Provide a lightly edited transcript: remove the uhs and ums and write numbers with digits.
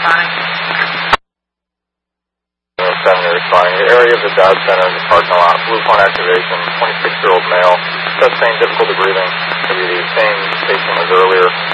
responding. 7 you're responding. The area of the dive center in the parking lot. Blue point activation. 26-year-old male. Sustained difficulty breathing. Maybe the same patient as earlier.